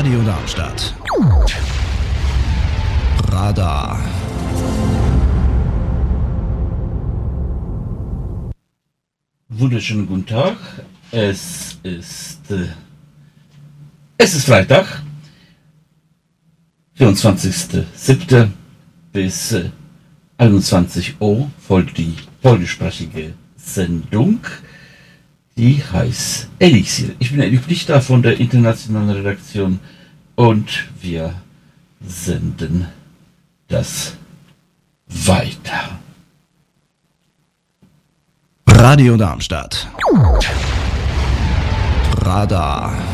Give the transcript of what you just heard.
Radio Darmstadt. Radar. Wunderschönen guten Tag. Es ist Freitag, 24.07. bis 21 Uhr folgt die polnischsprachige Sendung, die heißt Elixier. Ich bin Eddie Plichter von der internationalen Redaktion und wir senden das weiter. Radio Darmstadt. Radar.